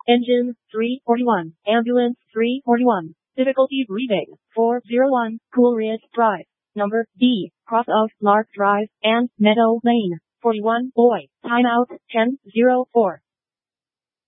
Engine 341. Ambulance 341. Difficulty breathing 401. Coolridge Drive. Number B. Cross of Lark Drive and Meadow Lane. 41. Boy. Timeout 10:04.